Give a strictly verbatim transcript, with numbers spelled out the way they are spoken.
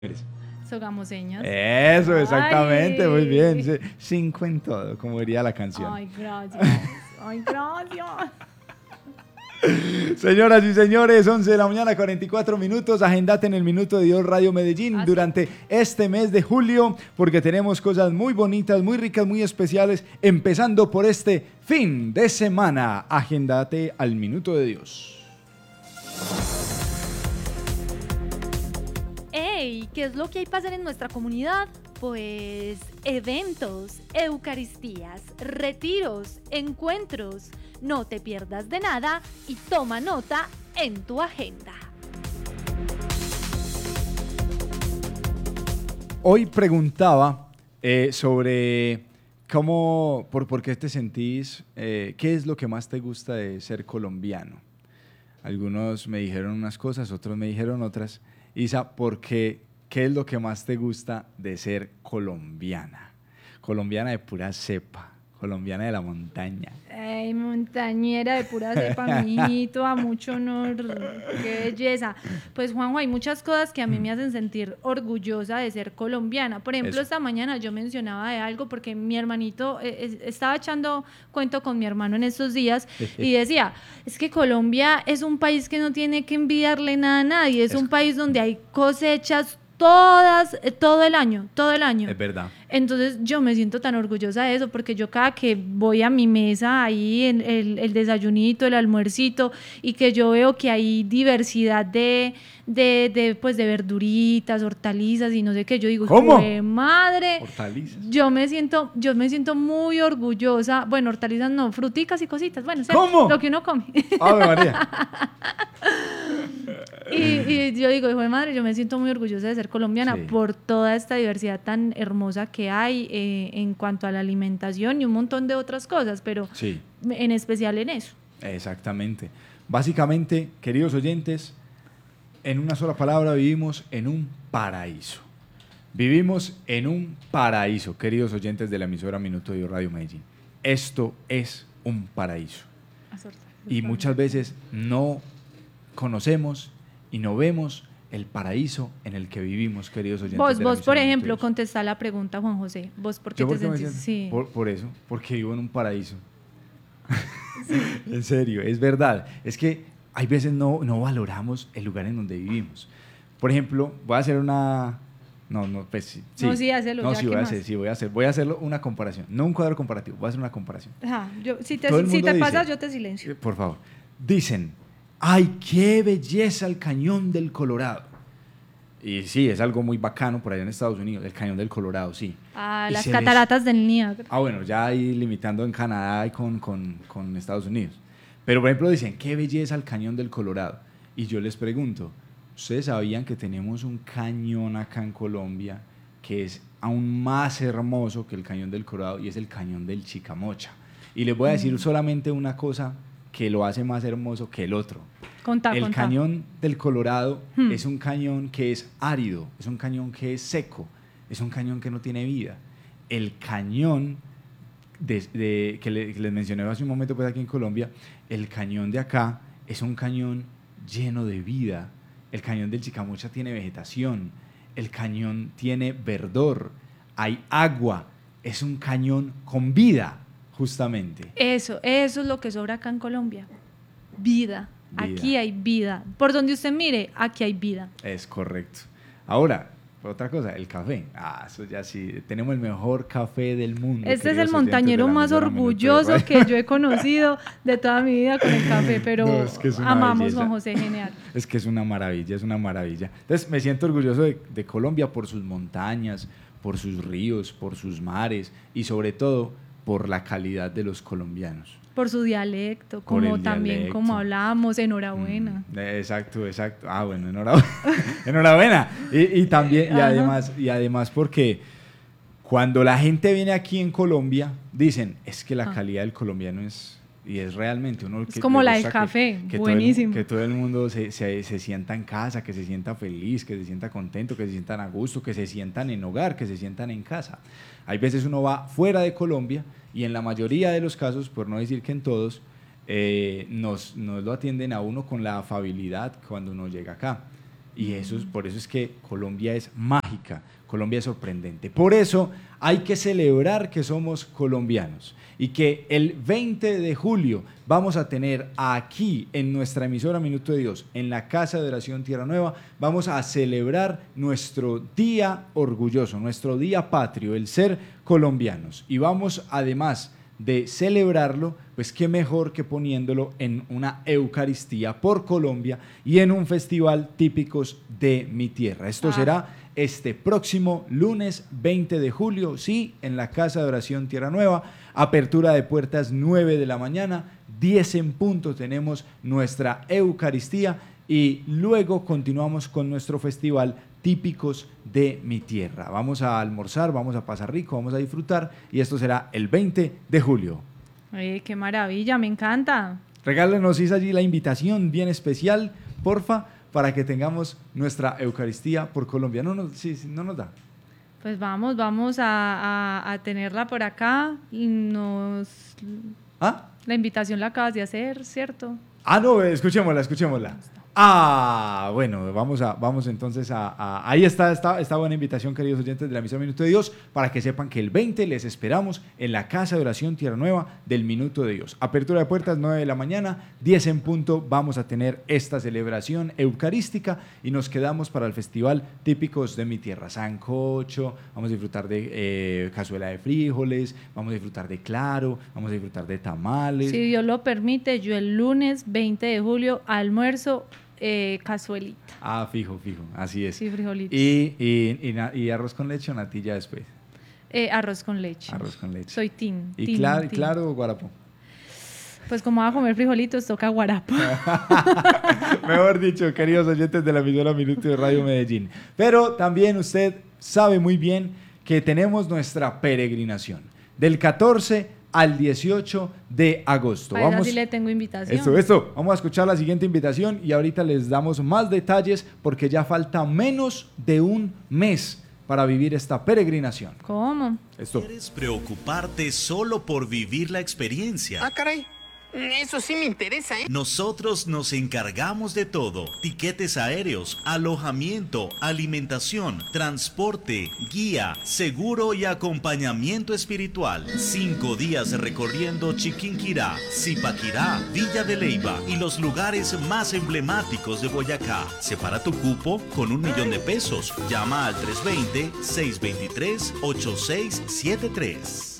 Sogamoseñas. Eso, exactamente, Ay. muy bien. Sí, cinco en todo, como diría la canción. Ay, gracias. Ay, gracias. Señoras y señores, once de la mañana, cuarenta y cuatro minutos. Agendate en el Minuto de Dios Radio Medellín ¿Ah, sí? durante este mes de julio, porque tenemos cosas muy bonitas, muy ricas, muy especiales, empezando por este fin de semana. Agendate al Minuto de Dios. Ey, ¿qué es lo que hay para hacer en nuestra comunidad? Pues eventos, eucaristías, retiros, encuentros. No te pierdas de nada y toma nota en tu agenda. Hoy preguntaba eh, sobre cómo, por, por qué te sentís, eh, qué es lo que más te gusta de ser colombiano. Algunos me dijeron unas cosas, otros me dijeron otras. Isa, ¿por qué? ¿Qué es lo que más te gusta de ser colombiana? Colombiana de pura cepa, colombiana de la montaña. Ay, montañera de pura cepa, mijito, a mucho honor, qué belleza. Pues, Juanjo, hay muchas cosas que a mí me hacen sentir orgullosa de ser colombiana. Por ejemplo, Eso. esta mañana yo mencionaba de algo porque mi hermanito, eh, estaba echando cuento con mi hermano en estos días y decía, es que Colombia es un país que no tiene que envidiarle nada a nadie, es, es un país donde hay cosechas todas, todo el año, todo el año. Es verdad. Entonces yo me siento tan orgullosa de eso porque yo cada que voy a mi mesa ahí en el, el desayunito, el almuercito y que yo veo que hay diversidad de, de, de, pues de verduritas, hortalizas y no sé qué, yo digo, ¿cómo? Madre, hortalizas. Yo me siento, yo me siento muy orgullosa, bueno, hortalizas no, fruticas y cositas, bueno, ¿cómo? Lo que uno come. ¡Ave María! Y, y yo digo, hijo de madre, yo me siento muy orgullosa de ser colombiana, sí, por toda esta diversidad tan hermosa que hay eh, en cuanto a la alimentación y un montón de otras cosas, pero sí, en especial en eso. Exactamente. Básicamente, queridos oyentes, en una sola palabra, vivimos en un paraíso. Vivimos en un paraíso, queridos oyentes de la emisora Minuto de Dios Radio Medellín. Esto es un paraíso. Y muchas veces no conocemos y no vemos el paraíso en el que vivimos, queridos oyentes. Vos, de la vos por ejemplo, Dios. contestá la pregunta, Juan José. ¿Vos por qué ¿Yo te por qué sentís? Sí. Por, por eso, porque vivo en un paraíso. Sí. En serio, es verdad. Es que hay veces no, no valoramos el lugar en donde vivimos. Por ejemplo, voy a hacer una... No, no, pues sí. No, sí, hazlo. No, ya, sí, voy a más? hacer, sí, voy a hacer. Voy a hacer una comparación. No un cuadro comparativo, voy a hacer una comparación. Ajá, yo, si te, si te dice, pasas, yo te silencio. Por favor. Dicen, ¡ay, qué belleza el Cañón del Colorado! Y sí, es algo muy bacano por allá en Estados Unidos, el Cañón del Colorado, sí. Ah, y las cataratas les... del Niágara. Ah, bueno, ya ahí limitando en Canadá y con, con, con Estados Unidos. Pero, por ejemplo, dicen, qué belleza el Cañón del Colorado. Y yo les pregunto, ¿ustedes sabían que tenemos un cañón acá en Colombia que es aún más hermoso que el Cañón del Colorado y es el Cañón del Chicamocha? Y les voy a decir mm. solamente una cosa que lo hace más hermoso que el otro. Contá, el contá. Cañón del Colorado hmm. es un cañón que es árido, es un cañón que es seco, es un cañón que no tiene vida. El cañón de, de, que, le, que les mencioné hace un momento pues aquí en Colombia, el cañón de acá es un cañón lleno de vida. El Cañón del Chicamocha tiene vegetación, el cañón tiene verdor, hay agua, es un cañón con vida, justamente. Eso, eso es lo que sobra acá en Colombia, vida. Vida. Aquí hay vida. Por donde usted mire, aquí hay vida. Es correcto. Ahora, otra cosa, el café. Ah, eso ya sí. Tenemos el mejor café del mundo. Este es el montañero más orgulloso que yo he conocido de toda mi vida con el café, pero no, es que es amamos belleza. Juan José, genial. Es que es una maravilla, es una maravilla. Entonces, me siento orgulloso de, de Colombia por sus montañas, por sus ríos, por sus mares y sobre todo por la calidad de los colombianos. Por su dialecto, como también dialecto. Como hablábamos, enhorabuena. Mm, exacto, exacto. Ah, bueno, enhorabuena. enhorabuena. Y, y también, y además, y además porque cuando la gente viene aquí en Colombia, dicen, es que la ah. calidad del colombiano es, y es realmente uno es que como la del café, que buenísimo. Todo el, que todo el mundo se, se, se sienta en casa, que se sienta feliz, que se sienta contento, que se sientan a gusto, que se sientan en hogar, que se sientan en casa. Hay veces uno va fuera de Colombia y en la mayoría de los casos, por no decir que en todos, eh, nos, nos lo atienden a uno con la afabilidad cuando uno llega acá. Y eso es, por eso es que Colombia es mágica, Colombia es sorprendente. Por eso hay que celebrar que somos colombianos y que el veinte de julio vamos a tener aquí en nuestra emisora Minuto de Dios, en la Casa de Oración Tierra Nueva, vamos a celebrar nuestro día orgulloso, nuestro día patrio, el ser colombianos. Y vamos además de celebrarlo, pues qué mejor que poniéndolo en una Eucaristía por Colombia y en un festival típicos de mi tierra. Esto ah. será este próximo lunes veinte de julio, sí, en la Casa de Oración Tierra Nueva, apertura de puertas nueve de la mañana, diez en punto tenemos nuestra Eucaristía y luego continuamos con nuestro festival típicos de mi tierra. Vamos a almorzar, vamos a pasar rico, vamos a disfrutar y esto será el veinte de julio. Oye, qué maravilla, me encanta. Regálenos allí la invitación bien especial, porfa, para que tengamos nuestra Eucaristía por Colombia. No, no, sí, sí, no nos da. Pues vamos, vamos a, a, a tenerla por acá. Nos... ¿Ah? La invitación la acabas de hacer, ¿cierto? Ah, no, escuchémosla, escuchémosla. Ah, bueno, vamos a, vamos entonces a, a ahí está esta, esta buena invitación, queridos oyentes de la emisora Minuto de Dios, para que sepan que el veinte les esperamos en la Casa de Oración Tierra Nueva del Minuto de Dios. Apertura de puertas nueve de la mañana, diez en punto, vamos a tener esta celebración eucarística y nos quedamos para el festival típicos de mi tierra, sancocho, vamos a disfrutar de eh, cazuela de frijoles, vamos a disfrutar de claro, vamos a disfrutar de tamales. Si Dios lo permite, yo el lunes veinte de julio almuerzo Eh, cazuelita. Ah, fijo, fijo, así es. Sí, frijolitos. ¿Y, y, y, y arroz con leche o natilla después? Eh, arroz con leche. Arroz con leche. Soy tin. ¿Y tin, claro, tin. claro o guarapo? Pues como va a comer frijolitos, toca guarapo. Mejor dicho, queridos oyentes de la emisora Minuto de Radio Medellín. Pero también usted sabe muy bien que tenemos nuestra peregrinación del catorce al dieciocho de agosto. Para vamos, sí le tengo invitación. Esto, esto. Vamos a escuchar la siguiente invitación y ahorita les damos más detalles porque ya falta menos de un mes para vivir esta peregrinación. ¿Cómo? Esto. ¿Quieres preocuparte solo por vivir la experiencia? Ah, caray. Eso sí me interesa, ¿eh? Nosotros nos encargamos de todo. Tiquetes aéreos, alojamiento, alimentación, transporte, guía, seguro y acompañamiento espiritual. Cinco días recorriendo Chiquinquirá, Zipaquirá, Villa de Leyva y los lugares más emblemáticos de Boyacá. Separa tu cupo con un millón de pesos. Llama al tres dos cero, seis dos tres, ocho seis siete tres.